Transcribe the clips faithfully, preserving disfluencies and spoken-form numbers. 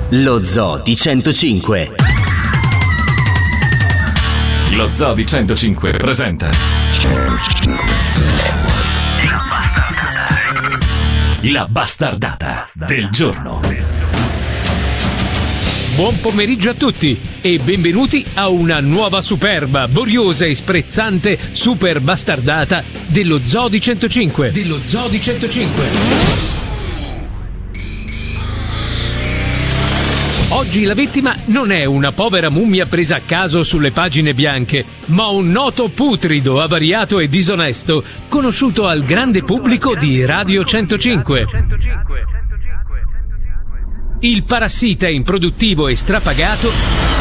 Lo Zoo di centocinque. Lo Zoo di centocinque presenta La bastardata del giorno. Buon pomeriggio a tutti e benvenuti a una nuova superba, boriosa e sprezzante super bastardata dello Zoo di centocinque. Dello Zoo di centocinque. Oggi la vittima non è una povera mummia presa a caso sulle pagine bianche, ma un noto putrido, avariato e disonesto, conosciuto al grande pubblico di Radio centocinque. Il parassita improduttivo e strapagato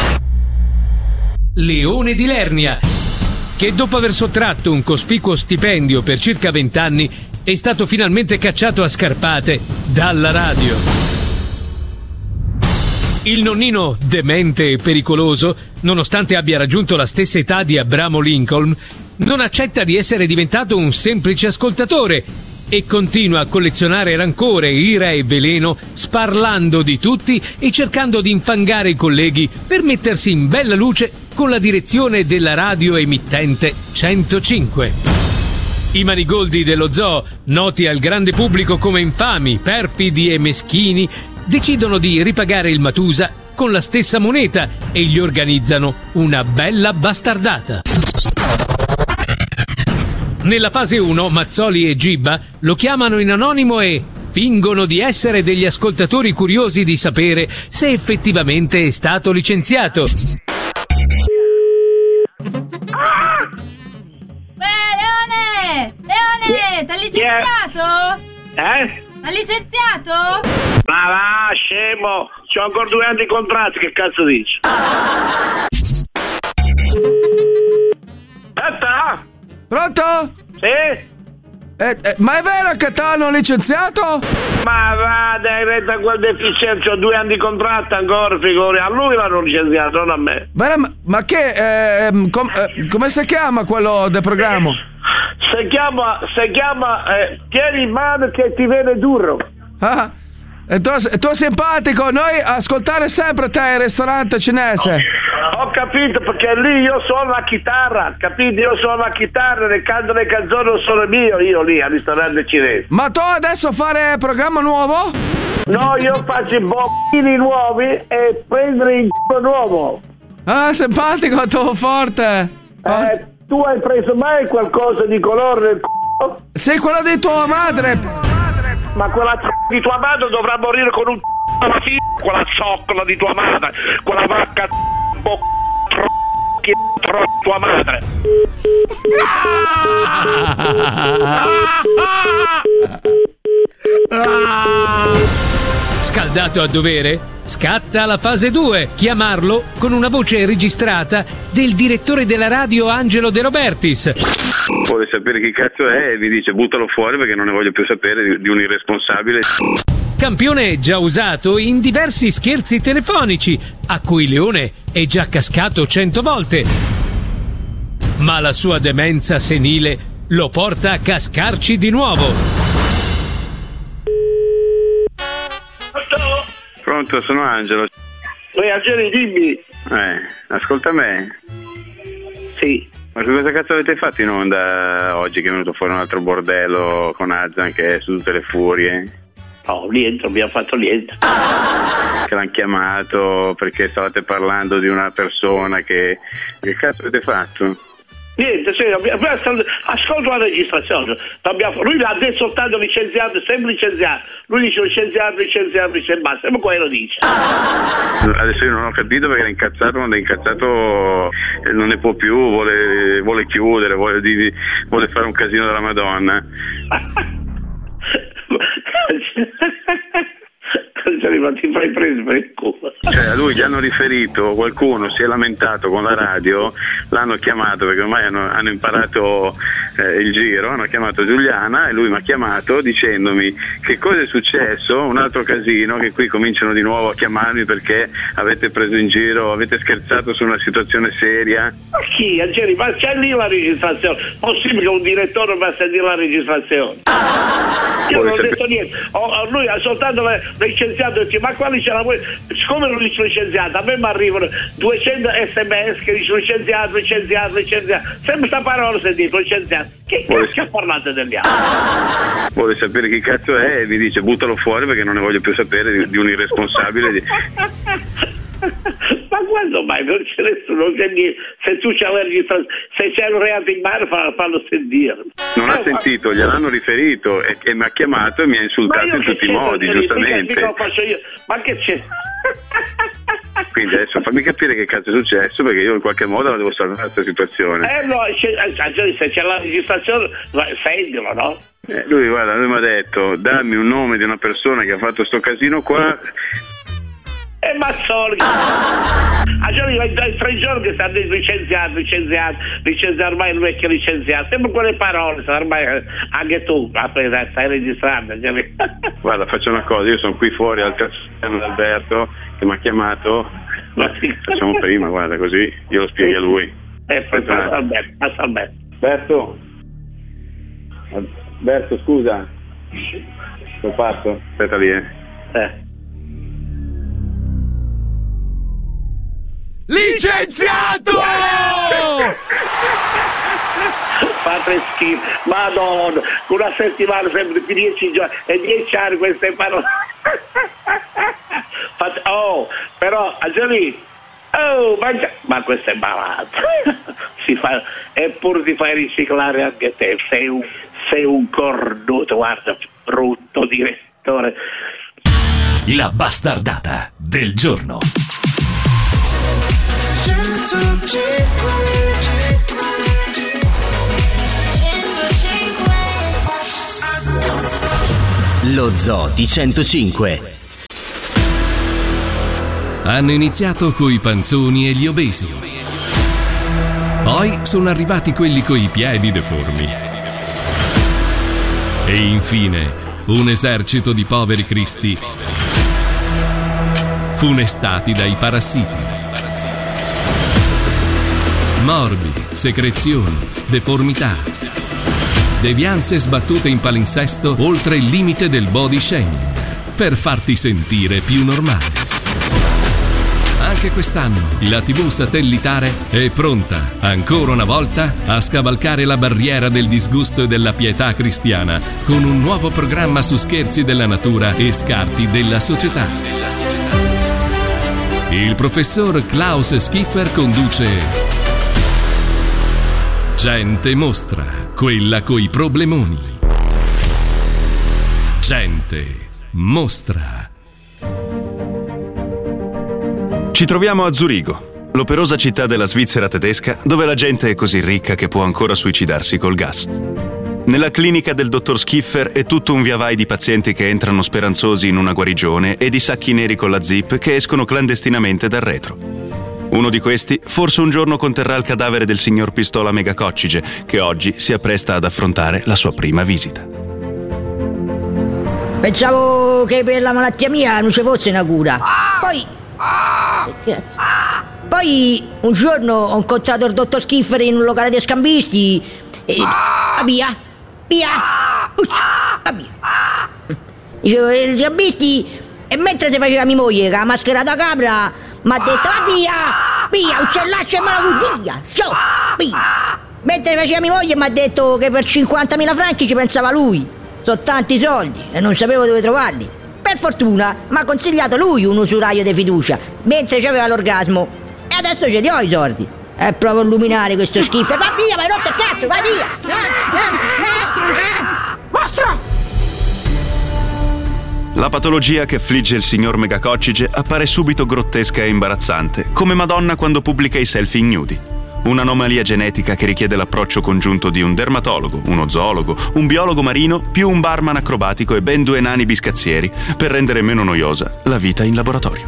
Leone di Lernia, che dopo aver sottratto un cospicuo stipendio per circa vent'anni è stato finalmente cacciato a scarpate dalla radio. Il nonnino demente e pericoloso, nonostante abbia raggiunto la stessa età di Abramo Lincoln, non accetta di essere diventato un semplice ascoltatore e continua a collezionare rancore, ira e veleno, sparlando di tutti e cercando di infangare i colleghi per mettersi in bella luce con la direzione della radio emittente centocinque. I manigoldi dello zoo, noti al grande pubblico come infami, perfidi e meschini, decidono di ripagare il Matusa con la stessa moneta e gli organizzano una bella bastardata. Nella fase uno, Mazzoli e Gibba lo chiamano in anonimo e fingono di essere degli ascoltatori curiosi di sapere se effettivamente è stato licenziato. Beh, Leone! Leone, t'ha licenziato? Eh? L'ha licenziato? Ma va, scemo! C'ho ancora due anni di contratti, che cazzo dici? Aspetta! Pronto? Sì? Eh, eh, ma è vero che ti hanno licenziato? Ma va, dai, retta a quel deficiente, ho due anni di contratto ancora, figuri. A lui l'hanno licenziato, non a me. Ma, ma che, eh, com, eh, come si chiama quello del programma? Si chiama, si chiama, eh, tieni in mano che ti viene duro. Ah, e tu, e tu simpatico, noi ascoltare sempre te il ristorante cinese. Ho capito, perché lì io suono la chitarra, capito? Io suono la chitarra e canto le canzoni, non sono mio, io lì al ristorante cinese. Ma tu adesso fare programma nuovo? No, io faccio i bombini nuovi e prendere il c***o nuovo. Ah, simpatico, tu forte. Eh, tu hai preso mai qualcosa di colore nel c***o? Sei quello di tua madre. Ma quella c***o di tua madre dovrà morire con un c***o alla fine, quella zoccola di tua madre, quella vacca bo che tro tua madre. Scaldato a dovere? Scatta la fase due, chiamarlo con una voce registrata del direttore della radio Angelo De Robertis. Vuole sapere chi cazzo è e vi dice buttalo fuori perché non ne voglio più sapere di, di un irresponsabile. Campione già usato in diversi scherzi telefonici a cui Leone è già cascato cento volte. Ma la sua demenza senile lo porta a cascarci di nuovo. Pronto, sono Angelo. Ehi, Angelo, dimmi. Eh, ascolta me. Sì. Ma che cosa cazzo avete fatto in onda oggi che è venuto fuori un altro bordello con Azan che è su tutte le furie? No, niente, non abbiamo fatto niente. Che l'hanno chiamato perché stavate parlando di una persona che... Che cazzo avete fatto? Niente, sì, abbiamo, ascolto la registrazione. Abbiamo, lui l'ha detto soltanto licenziato, sempre licenziato. Lui dice licenziato, licenziato, licenziato, basta, sempre quello dice. Adesso io non ho capito perché era incazzato, quando è incazzato non ne può più, vuole, vuole chiudere, vuole, di, vuole fare un casino della Madonna. Ma ti fai preso per il culo. Cioè a lui gli hanno riferito, qualcuno si è lamentato con la radio, l'hanno chiamato perché ormai hanno, hanno imparato eh, il giro, hanno chiamato Giuliana e lui mi ha chiamato dicendomi che cosa è successo, un altro casino, che qui cominciano di nuovo a chiamarmi perché avete preso in giro, avete scherzato su una situazione seria. Ma chi? Angeli, ma c'è lì la registrazione, possibile che un direttore va a sentire la registrazione? Io non ho detto niente, oh, lui ha soltanto licenziato, dice, ma quali ce la vuoi? Siccome non dice licenziato, a me mi arrivano duecento sms che dice licenziato, licenziato, licenziato, sempre sta parola sentito, licenziato. Che cazzo ha parlato degli altri? Vuole sapere chi cazzo è e mi dice buttalo fuori perché non ne voglio più sapere di, di un irresponsabile. Di... Ma quando mai non c'è nessuno che mi... se tu c'hai la registrazione, se c'è un reato in mano fallo, fallo sentire. Non ha sentito, gliel'hanno riferito e, e mi ha chiamato e mi ha insultato in tutti i modi, giustamente. Lo faccio io. Ma che c'è? Quindi adesso fammi capire che cazzo è successo, perché io in qualche modo la devo salvare questa situazione. Eh no, c'è, se c'è la registrazione, sentilo, no? Eh, lui guarda, lui mi ha detto dammi un nome di una persona che ha fatto sto casino qua. E Mazzoli, a giorni dai tre giorni che sta licenziato, licenziato, licenziato, ormai il vecchio licenziato, sempre quelle parole, ormai anche tu, aspetta, stai registrando. Guarda, faccio una cosa, io sono qui fuori al castello Alberto che mi ha chiamato, facciamo prima, guarda, così io lo spiego a lui. E poi passa Alberto, passa Alberto. Alberto, Alberto, scusa, sono fatto, aspetta lì, eh. eh. Licenziato! Fate schifo, madonna, una settimana sempre più dieci giorni e dieci anni queste parole. Fate, oh, però a giorni, oh, ma, ma questo è malato. Si fa, eppure ti fai riciclare anche te, sei un, sei un cornuto, guarda, brutto direttore. La bastardata del giorno. Lo Zoo di centocinque. Hanno iniziato coi panzoni e gli obesi. Poi sono arrivati quelli coi piedi deformi. E infine un esercito di poveri cristi funestati dai parassiti. Morbi, secrezioni, deformità, devianze sbattute in palinsesto oltre il limite del body shaming, per farti sentire più normale. Anche quest'anno la tivù satellitare è pronta, ancora una volta, a scavalcare la barriera del disgusto e della pietà cristiana con un nuovo programma su scherzi della natura e scarti della società. Il professor Klaus Schiffer conduce Gente Mostra, quella coi problemoni. Gente Mostra. Ci troviamo a Zurigo, l'operosa città della Svizzera tedesca, dove la gente è così ricca che può ancora suicidarsi col gas. Nella clinica del dottor Schiffer è tutto un viavai di pazienti che entrano speranzosi in una guarigione e di sacchi neri con la zip che escono clandestinamente dal retro. Uno di questi forse un giorno conterrà il cadavere del signor Pistola Megacoccige, che oggi si appresta ad affrontare la sua prima visita. Pensavo che per la malattia mia non ci fosse una cura. Poi... Che cazzo? Poi un giorno ho incontrato il dottor Schiffer in un locale di scambisti e... Ah, via! Via! Ucci, ah, via! Dicevo, i scambisti... E mentre si faceva mia moglie con la maschera da capra mi ha detto va via, via, uccellaccio e malato, via, ciao, via. Mentre faceva mia moglie mi ha detto che per cinquantamila franchi ci pensava lui. Sono tanti soldi e non sapevo dove trovarli. Per fortuna mi ha consigliato lui un usuraio di fiducia, mentre c'aveva l'orgasmo. E adesso ce li ho i soldi. È proprio un luminare questo schifo. Va via, vai rotto il cazzo, vai via. Mostro! La patologia che affligge il signor Megacoccige appare subito grottesca e imbarazzante, come Madonna quando pubblica i selfie ignudi. Un'anomalia genetica che richiede l'approccio congiunto di un dermatologo, uno zoologo, un biologo marino, più un barman acrobatico e ben due nani biscazzieri per rendere meno noiosa la vita in laboratorio.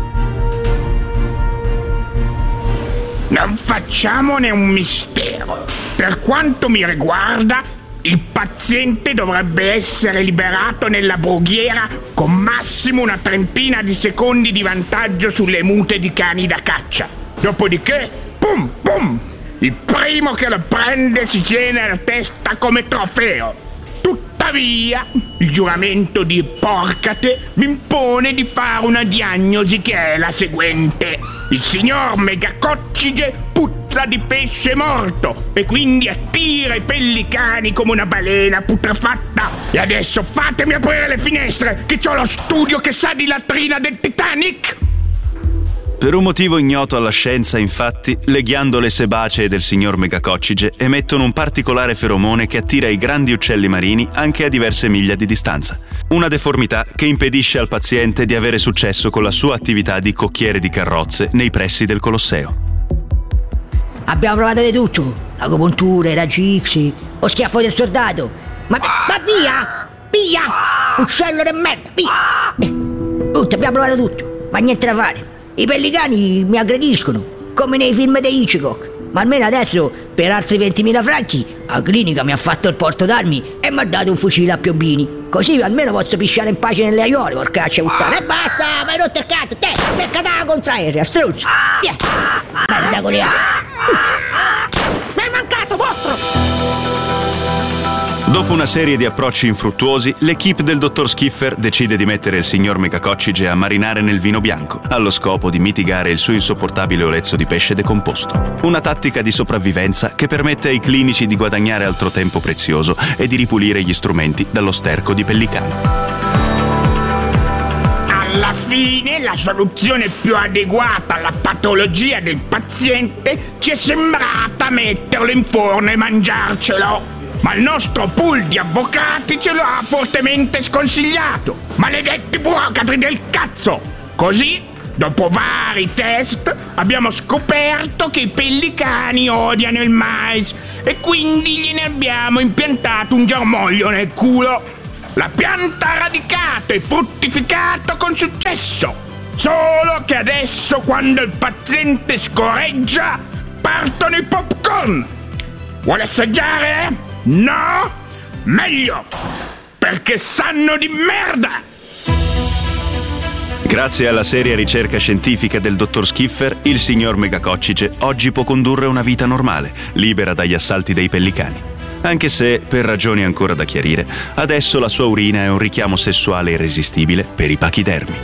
Non facciamone un mistero. Per quanto mi riguarda, il paziente dovrebbe essere liberato nella brughiera con massimo una trentina di secondi di vantaggio sulle mute di cani da caccia. Dopodiché, pum pum, il primo che lo prende si tiene la testa come trofeo. Tutta Tuttavia, il giuramento di Ippocrate mi impone di fare una diagnosi che è la seguente. Il signor Megacoccige puzza di pesce morto e quindi attira i pellicani come una balena putrefatta. E adesso fatemi aprire le finestre, che c'ho lo studio che sa di latrina del Titanic. Per un motivo ignoto alla scienza, infatti, le ghiandole sebacee del signor Megacoccige emettono un particolare feromone che attira i grandi uccelli marini anche a diverse miglia di distanza. Una deformità che impedisce al paziente di avere successo con la sua attività di cocchiere di carrozze nei pressi del Colosseo. Abbiamo provato di tutto: agopuntura, raggi X, o schiaffo del soldato. Ma, ma via! Via! Uccello di merda, via! Tutto, abbiamo provato tutto, ma niente da fare. I pellicani mi aggrediscono, come nei film di Hitchcock. Ma almeno adesso, per altri ventimila franchi, la clinica mi ha fatto il porto d'armi e mi ha dato un fucile a piombini. Così almeno posso pisciare in pace nelle aiuole, porcaccia puttana. E basta, ma hai rotto il cazzo, te, beccata la contraerea, struzzo. Tiè, merda coleana. Mi è mancato, mostro! Dopo una serie di approcci infruttuosi, l'equipe del dottor Skiffer decide di mettere il signor Megacoccige a marinare nel vino bianco, allo scopo di mitigare il suo insopportabile olezzo di pesce decomposto. Una tattica di sopravvivenza che permette ai clinici di guadagnare altro tempo prezioso e di ripulire gli strumenti dallo sterco di pellicano. Alla fine la soluzione più adeguata alla patologia del paziente ci è sembrata metterlo in forno e mangiarcelo. Ma il nostro pool di avvocati ce lo ha fortemente sconsigliato. Maledetti burocrati del cazzo! Così, dopo vari test, abbiamo scoperto che i pellicani odiano il mais e quindi gliene abbiamo impiantato un germoglio nel culo. La pianta ha radicato e fruttificato con successo. Solo che adesso, quando il paziente scorreggia, partono i popcorn. Vuole assaggiare? No? Meglio! Perché sanno di merda! Grazie alla seria ricerca scientifica del dottor Skiffer, il signor Megacoccige oggi può condurre una vita normale, libera dagli assalti dei pellicani. Anche se, per ragioni ancora da chiarire, adesso la sua urina è un richiamo sessuale irresistibile per i pachidermi.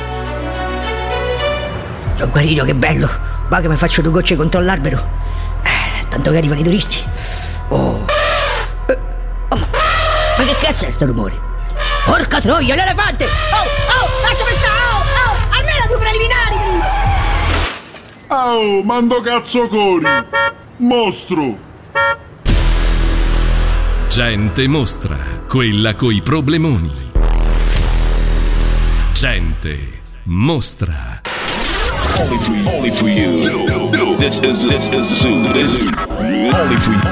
Sono guarito, che bello! Va che mi faccio due gocce contro l'albero. Eh, tanto che arrivano i turisti. Oh! Oh, ma, ma che cazzo è sto rumore? Porca troia, l'elefante! Oh, oh, lasciami stare! Oh, oh, almeno due preliminari! Oh, mando cazzo cori! Mostro! Gente mostra, quella coi problemoni. Gente mostra. Only for you. Only for you. This is this is Zoo. This is only for you.